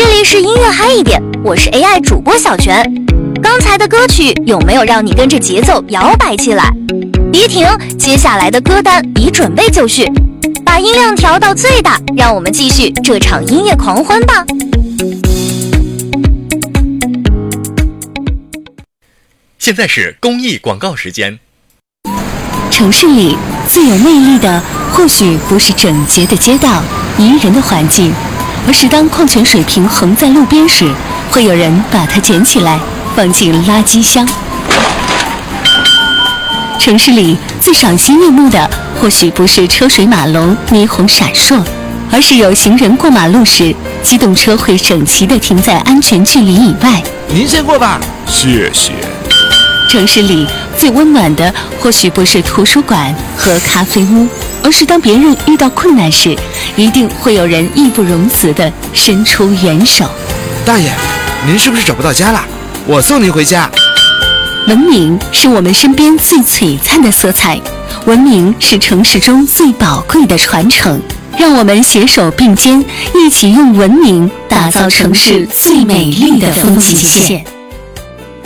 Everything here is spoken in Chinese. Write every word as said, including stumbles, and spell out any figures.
这里是音乐嗨一点，我是 A I 主播小泉。刚才的歌曲有没有让你跟着节奏摇摆起来？别停，接下来的歌单已准备就绪，把音量调到最大，让我们继续这场音乐狂欢吧。 现在是公益广告时间。 城市里最有魅力的，或许不是整洁的街道、宜人的环境，而是当矿泉水瓶横在路边时，会有人把它捡起来放进垃圾箱。城市里最赏心悦目的，或许不是车水马龙、霓虹闪烁，而是有行人过马路时，机动车会整齐地停在安全距离以外。 您先过吧， 谢谢。 城市里最温暖的，或许不是图书馆和咖啡屋，而是当别人遇到困难时，一定会有人义不容辞地伸出援手。 大爷，您是不是找不到家了？我送您回家。 文明是我们身边最璀璨的色彩，文明是城市中最宝贵的传承。让我们携手并肩，一起用文明打造城市最美丽的风景线。